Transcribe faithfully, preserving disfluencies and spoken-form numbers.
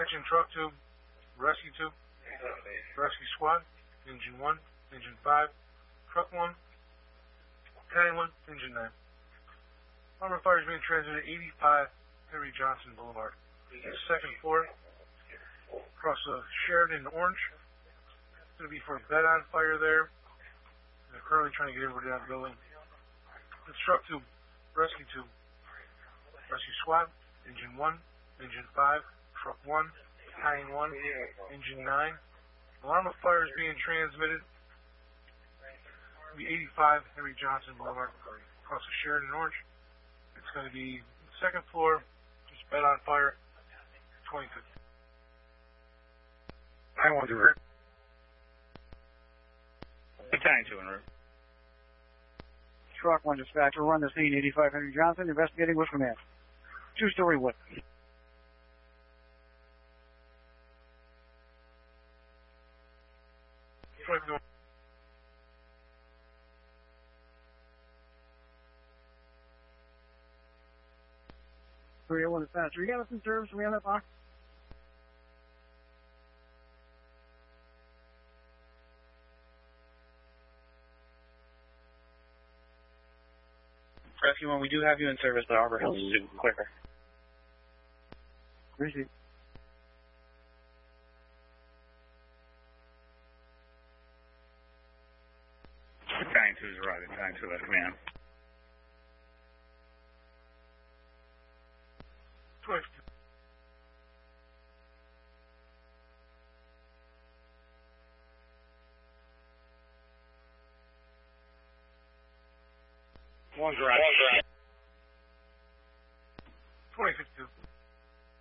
Attention truck two, rescue two, rescue squad, engine one, engine five, truck one, battalion one, engine nine. Alarm of fire is being transmitted at eighty-five Henry Johnson Boulevard. Second floor, across the Sheridan Orange. It's going to be for a bed on fire there. They're currently trying to get everybody out of the building. It's truck two, rescue two, rescue squad, engine one, engine five, truck one, battalion one, engine nine. Alarm of fire is being transmitted. It'll be eighty-five Henry Johnson Boulevard, across the Sheridan Orange. It's going to be second floor, just bed on fire, twenty-fifth. I want to route. Battalion two en route. Truck one dispatcher, run the scene, eighty-five Henry Johnson, investigating with command. Two-story wood. three oh one dispatcher, you got us in service, we on that box? Rescue one, we do have you in service, but Arbor Hills is super quicker. Receive. Battalion two is right, Battalion two at command. Twist. One garage. twenty-fifth two.